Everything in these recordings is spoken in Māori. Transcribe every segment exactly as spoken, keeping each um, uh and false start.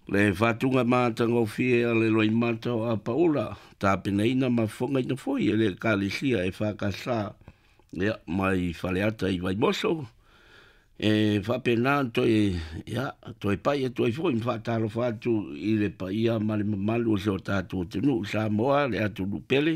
Le whatunga mātanga o fia le roi mātau a paula, tā pena ina ma whonga ina foi, e le kālesia e whakasā, ia, mai whaleata i vai moso, e whapena toi, ia, toi pai e toi foi, mwhataro whatu i le pa ia male mamalu o seo tātou tenu, sa moa le atu lupele,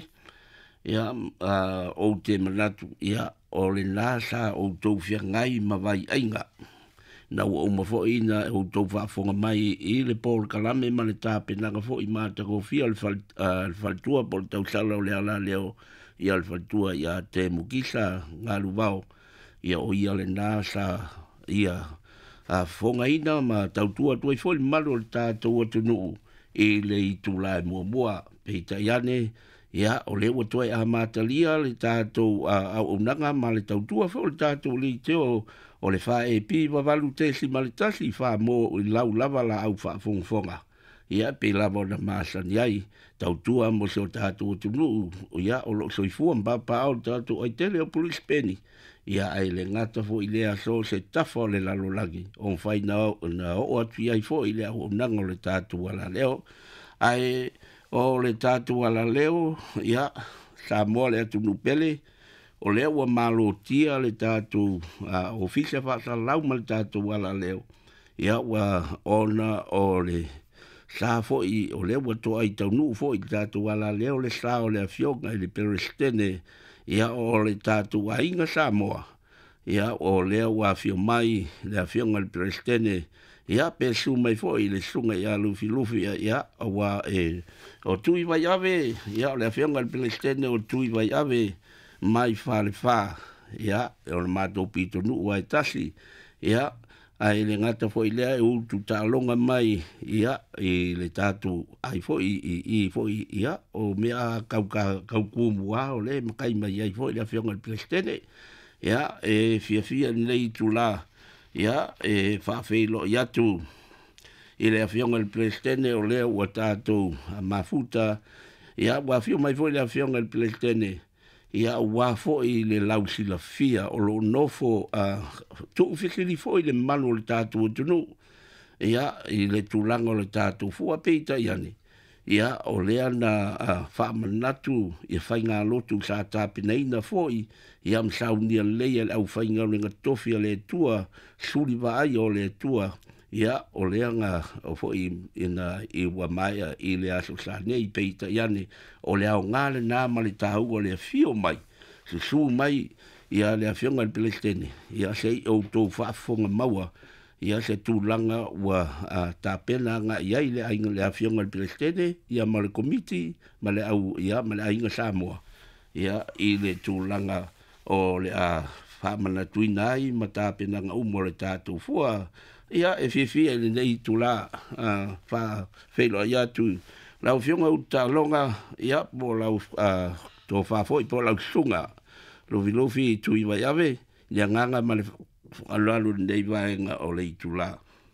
ia, uh, o te manatu, ia, o le nā sa o tau whia ngai ma vai ainga, na o ma fo ina o to fa fonga mai i le por kalame ma le tape na fo i mata ko fi al fal al faltua por tau sala le ala leo i al faltua ia te mukisa ngalu vao ia o ia le nasa ia a fonga ina ma tau tua tu i fo malo ta to tu no e le tu la mo mo pe ta yane ia o le o to a matalia le ta to a o nanga ma le tau tua fo ta to le teo o le fa e pi wa valu te si malitasi fa mo i lau lava la au fa fonga ia pe lava na masa ni ai tau tua mo se o tātou tunu o ia o lo soifua mba pa au tātou ai tele o police penny ia ai le ngata fo i lea so se tafa o le lalo lagi o mwhai na na o atu iai fo i lea o nanga o le tātou ala leo ai o le tātou ala leo ia sa mo le atu nupele o leo wa malo tia le tātou uh, ofisa whasa lau ma le tātou ala leo. Ia wa ona o le sa fo i o leo wa toa i tau nuu fo i tātou ala leo le sa o le afionga i le perestene. Ia o le tātou a inga sa moa. Ia o leo wa afio mai le afionga le perestene. Ia pe su mai fo i le sunga ia lufi lufi ia o wa e o tui vai ave. Ia o le afionga le perestene o tui vai ave. Mai fale fa ia e o mato pito nu wa tasi ia ai le ngata foi le u tu ta longa mai ia i le tatu ai foi i i foi ia o mea kau ka kau ku mua o le mai mai ai foi le fionga prestene ia e fia fia nei tu la ia e fa felo ia tu i le fionga prestene o le o tatu mafuta ia wa fio mai foi le fionga prestene ia ua fo i le lausi la fia o lo nofo uh, tu fikiri fo i le manu le tātou tunu ia i le tūlanga o le tātou fua peita iani ia o lea na uh, whaamanatu i whainga lotu sa tāpinaina fo i ia msaunia leia au whainga o le ngatofi a le tua suri wa ai o le tua ia o lea nga o fo i ina i wa maia i le aso sa nei peita iani o le au ngale nā mali tāu o le fio mai se su mai ia le afionga le pelestene ia se o tō whaafonga maua ia se tūlanga wa uh, tā pena nga ia i le ainga le afionga le pelestene ia ma le komiti ma le au ia ma le ainga Samoa ia i le tūlanga o le a uh, whaamana tuinai ma tā pena nga umo le tātou fua ia e fifi e le nei tula uh, fa felo ia tu lau fionga uta longa ia po lau uh, to fa foi po lau sunga lo vilofi tu iwa yave ia nganga ma le alalu nei vaenga o le tula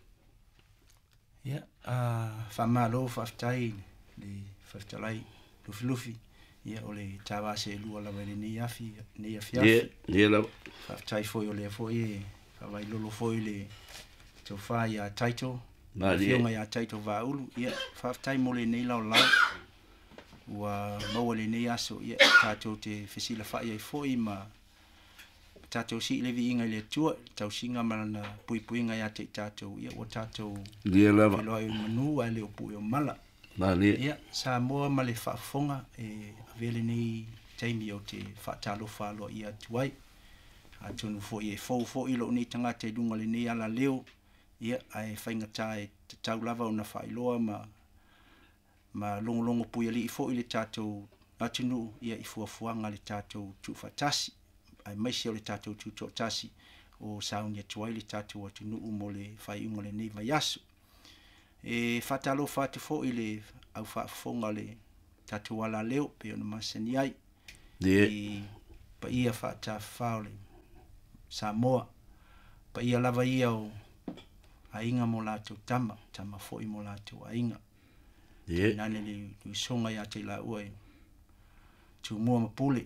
ia a fa malo fa tai le fa tai lo filofi ia o le tawa se lu ala vele ni afi ni afi ia ia la fa tai foi o le foi fa vai lo foi le to fa ya title ma fionga ya title va ulu ia fa tai mole nei la la wa mo le nei aso ia tato te fesila fa ia foi ma tato si le vi inga le tua tau singa mana pui puinga ya te tato ia o tato ia la lo ai manu ale o pu o mala ma le ia sa mo ma le fa fonga e vele nei taimi o te fa talo fa lo ia tuai a tonu fo ia fo fo ilo ni tanga te dunga le nei ala leo ia ai fainga tai te tau lava una whailoa ma ma longo longo pui ali i fo i le tātou atinu ia i fuafuanga le tātou tu fatasi ai maisi o le tātou tu tōtasi o saunia tuai le tātou atinu mo le whaiunga le nei vai asu e whatalo whate fo i le au whaafonga le tātou ala leo pe ona masani ai i pa ia whata whao le Samoa pa ia lava ia o ainga mo lātou tama, tama foi mo lātou ainga. Yeah. Nane li, li songa ia te la ua e tu mua mapule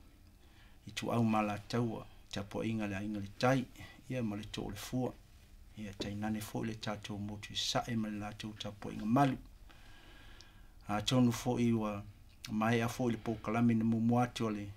i tu au ma lātaua ta po inga le ainga le tai ia ma le tō le fua ia tainane fo'i le tatou motu sa'e ma le latou tapua'iga malu a tonu fo'i ua mai a fo'i le poukalame na mumu atu ale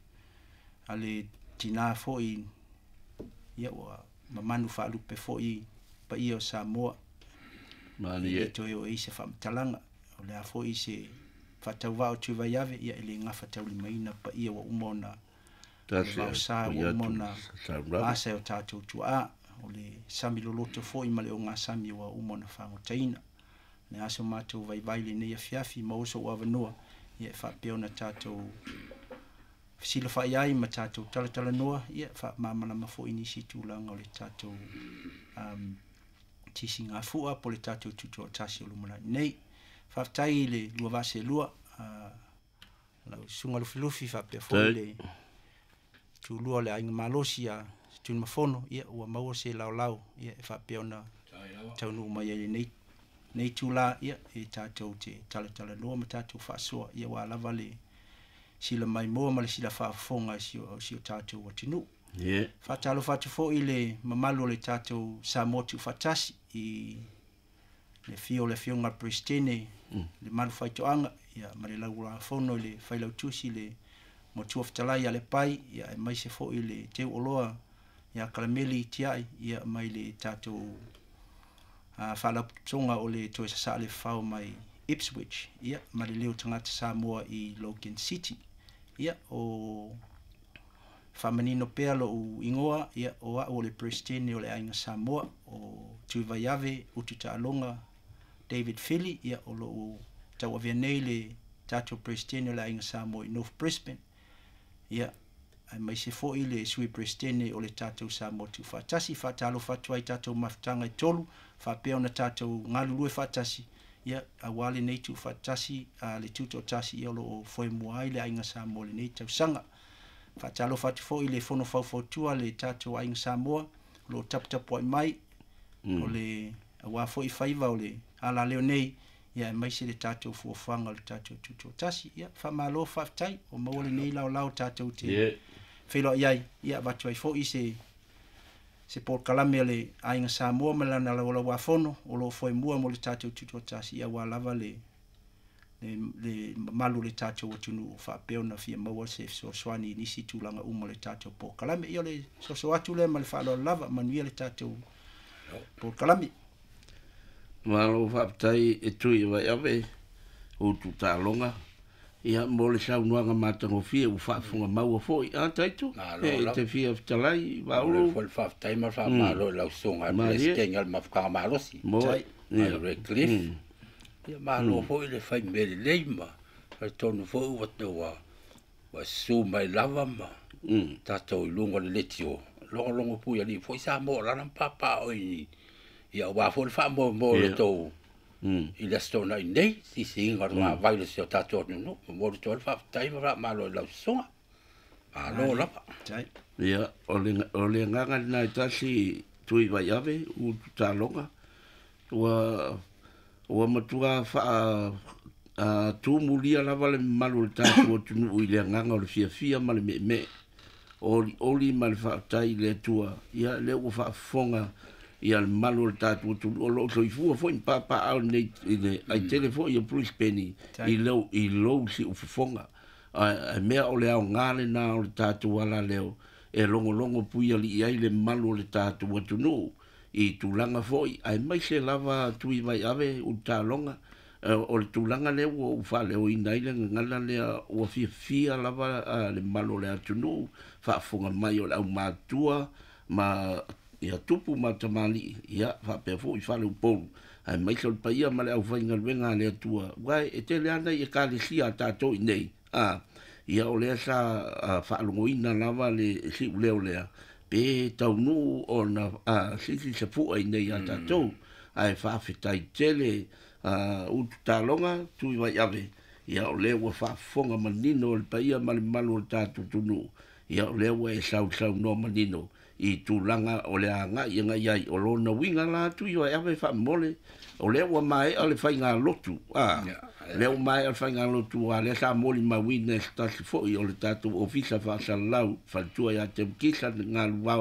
ale tina fo'i ia ua mamanu fa'alupe fo'i pa ia o Samoa mani e e toe o eise fa'amatalaga o le a fo'i se fa'atauva'o tuivai ave ia e le gafa taulimaina pa ia ua uma ona le vaosa ua uma ona asa o tatou tua'a o le sami loloto fo'i ma le o gasami ua uma ona fagotaina le aso matou vaivai lenei afiafi ma oso ua avanua ia e fa'apea ona tatou sila fa ai ma tatou tala tala noa ia fa mama na fo'i nisi tulaga o le tatou um tisi ngā fua po le tatou tutu o tasi o lumana nei fa tai le lua vase lua uh, lau sunga lufilufi fa pe fo'i le tu lua le ainga malosi a tun mafono ia ua maua se lau lau ia e fa pe ona taunu mai ele nei nei tula ia e tatou te tala tala noa ma tatou fa soa ia wa lava le sila mai moa ma le sila fa'afofoga sio sio tatou atinu yeah fatalo fatu fo'i le mamalu o le tatou Samoa tu'ufatasi i le fio le fioga Pristine le malu faito'aga ia ma le laulafono i le failautusi le motua fetalai a le pai ia e maise fo'i le teu oloa ia kalameli tia'i ia mai le tatou a fa'alautoga o le toe sasa'a le fafao mai Ipswich ia ma le leo tagata Samoa i Logan City ia o famanino pea lo'u igoa ia o a'u o le Pristine o le aiga Samoa o tuivai ave utu ta'aloga David Philly ia o lo'u tauavea nei le tatou Pristine o le aiga Samoa i North Brisbane ia ai mai se fo'i le sui Pristine o le tatou Samoa tu'ufatasi fa'atalofa atu ai tatou mafutaga i tolu fa'apea ona tatou galulue fa'atasi ia auā lenei tu'ufatasi a le tuto o tasi ia o lo'o foemua ai le aiga Samoa lenei tausaga fa'atalofa atu fo'i le fono faufautua le tatou aiga Samoa lo taputapu ai mai o le auā fo'i faiva o le ala leo nei ia e maise le tatou fuafuaga o le tatou tuto o tasi ia fa'amālo fa'afetai o maua lenei laolao tatou te feiloa'i ai ia vatu ai fo'i se se polokalame a le aiga Samoa ma lana laualau afono o lo'o foemua mo le tatou tuto o tasi ia ua lava le le le malu le tatou atunu fa'apea ona fia maua se fesoasoani nisi tulaga uma le tatou polokalame ia le soso atu le ma le fa'aloalo lava manuia le tatou polokalame malo fa'apetai e tui vai ave o tu ta'aloga ia mo le saunoaga matagofia ua fa'afoga maua fo'i a taito e te fia fetalai vaolo fo le fa'afetai ma fa'amālo e lausoga le setega le mafukaga malosi mo ia Redcliffe ia mālo fo'i le fai me lelei ma le tonu fo'i ua ua ua su mai lava ma tatou i luga le leti o logologo pui ali fo'i sa mo lana papa'oini ia ua fo'i le fa'amoemoe le tou i le astona i nei sisiga o le mavai le seo tatou atunuu mo le toe le fa'afetai ma fa'amālo e lausoga mālo lava ia o le o le gaga lenā i tasi tui vai ave u tutaloga ua ua matua fa'a a tumulia lava le malu le tatou atunuu i le agaga o le fiafia ma le me'eme oli oli ma le fa'atai le atua ia le ua fa'afofoga ia le malu le tatou atunuu o lo'o soifua fo'i papa'au nei i ai tele fo'i o Brisbane i lou i lou si ufofoga a mea o le aogā lenā o le tatou ala leo e logologo pui ali'i ai le malu o le tatou atunuu i tulaga fo'i ae mai se lava tui vai ave u tāloga o le tulaga lea ua fa'aleoina ai le gagala lea ua fiafia lava le malo le atunuu fa'afoga mai o le ʻaumatua ma ia tupu ma tamali'i ia fa'apea fo'i fa'aleupolu ae mai se o le paia ma le ʻaufaigaluega a le atua uae e tele ana i ekalesia a tatou i nei a ia o lea sa fa'alogoina lava le si'u lea o lea pe taunu ona a sisi se fu ai nei ata to ai fa fitai tele a u talonga tu vai ave ia o le wa fa fonga manino le paia mal malu tatu tunu ia o le wa sau sau no manino i tulanga o le anga ia nga ia o lona winga la tu ia ave fa mole o le wa mai ale fa nga lotu a le o mai al fa nga lotu a le sa moli ma wina sta fo i o le tatu ofisa fa sa lau fa tu ia te kisa nga wao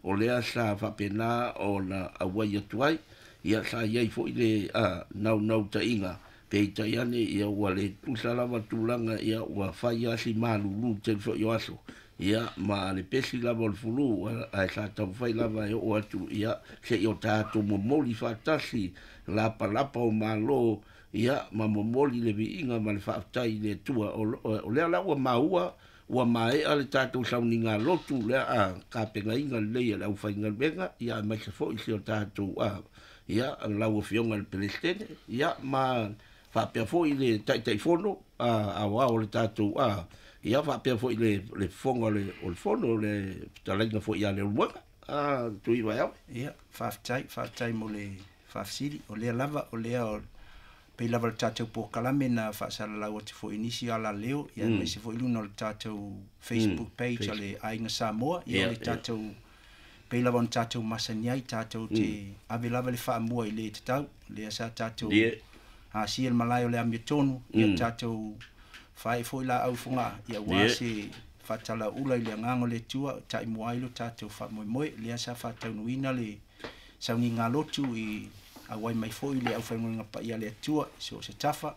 o lea sa whapena o na awai atuai, ia sa iai fo i le uh, nau nau ta inga, pe i tai ane ia ua le tūsalawa tūlanga ia ua whai asi mālulu te fo i aso, ia ma le pesi lava o le fulu, a sa tau whai lava e o atu, ia se i o tātou momoli whātasi, lapa lapa o mālo, ia ma momoli le vi inga ma le whaatai le tua, o, o, o lea la ua maua, ua mae ale tātou sauni ngā lotu lea a ka penga inga leia le au whainga benga, ia mai se fo i se o tātou a, ia ang lau o fionga le pelestene, ia ma whapea fo i le taitai fono, a, a wao le tātou a, ia whapea fo i le, le fonga le, o le fono le talainga fo i ale umanga, a tui vai au. Ia, whaftai, whaftai mo le whafsiri, o lea lava, o lea o pei lava le tātou po kalame na whaasala lau ati fo inisi ala leo, ia mm. mai se fo iluna o le tātou Facebook page mm. ale Ainga Samoa, ia yeah, le tātou yeah. pei lava on tātou masaniai, tātou te mm. ave lava le whaamua i le te tau, lea sa tātou yeah. a si el malai o le amia tonu, ia mm. tātou whae fo ila au funga, ia wase yeah. whatala ula i le ngango le tua, tai muailo tātou whamoe moe, lea sa whatau nuina le sauni ngā lotu i a wai mai foi le au whaingonga pa ia le atua, so se tafa.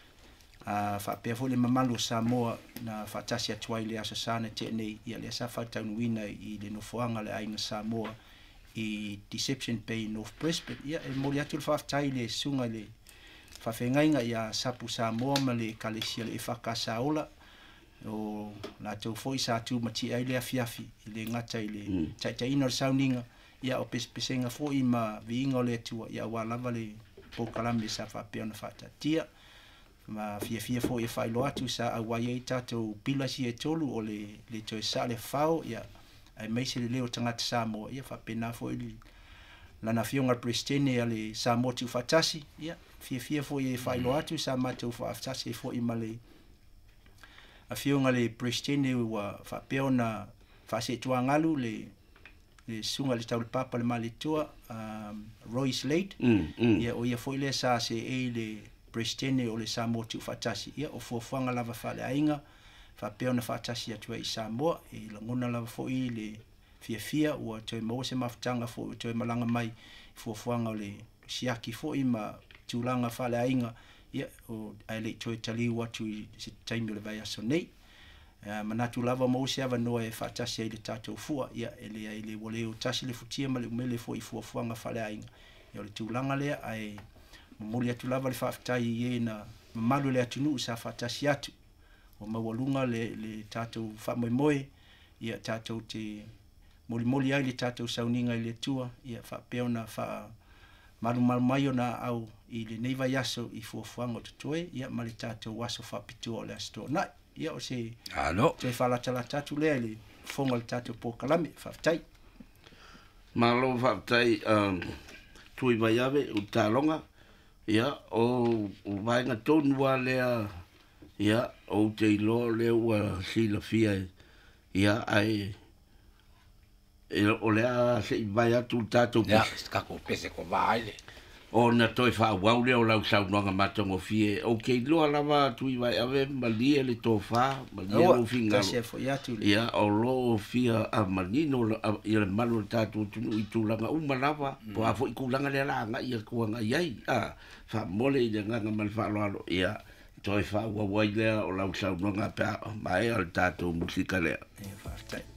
Uh, whapea foi le mamalu o Samoa na whatasi atuai le asa sana te nei, ia le asa whaitaunuina i le nofoanga le Ainga Samoa i Deception Bay North Brisbane. Ia e mori atu le whaftai le sunga le whawhengainga ia sapu Samoa ma le kalesia le e whakasaola o la tau foi sa atu mati ai le afiafi i le ngata i le mm. taitaina o sauninga. Ia o pesepesenga fo i ma viinga o le atua, ia wa lava le pokalame sa whapea na whatatia, ma fia fia fo i whailo atu sa a wai ei tātou pilasi e tolu o le, le toi sa le whao, ia ai meise le leo tangata Samoa, ia whapena fo i lana fionga prestene a le Samoa tu whatasi, ia fia fia fo i whailo atu sa mātou whatasi fo i ma le a fionga le prestene wa whapea na whase tuangalu le le sunga le tau le papa le mali tua, um, Roy Slade, mm, mm. ia o ia foi le sa se e le prestene o le Samoa tu whatasi, ia o fuafuanga lava whale ainga, whapea na whatasi atua i Samoa, e langona lava foi le fia fia, ua toi mawase mawhtanga fo toi malanga mai, fuafuanga o le siaki fo i ma tūlanga whale ainga, ia o aile toi tali watu i se taimi le vai aso nei, Uh, manatu lava mo se ava no e fatasi ai le tatou fua ia ele ai le wole o tasi le futia ma le umele fo i fua fuanga fale ainga ia le tūlanga lea ai mamoli atu lava le whaftai i e na mamalu le atunu sa fatasi atu o mawalunga le, le tatou whamoe moe ia tatou te moli moli ai le tatou sauninga i le tua ia whapeo na wha malu malu mai o na au i le neiva yaso i fua fuanga o tutoe ia ma le tatou waso whapitua o le asto nai ia o se alo te fala tala tatu le le fonga le tatu po kalame whaftai malo whaftai um, tui vai ave u talonga ia o vainga tonua lea ia o te ilo lea ua sila fia ia ai o lea se vai atu tatu ia kako pese ko vai o na toi fa wau le o lau sau nonga matongo fie o ke loa lava tui vai ave malia le tofa malia lo finga ia o lo fia a manino ia le malo tatu tunu i tūlanga uma lava po a fo i kulanga le langa ia kuanga iai a fa mole i nganga mal fa lo ia toi fa wau le o lau sau nonga pa mai al tatu musika le ia fa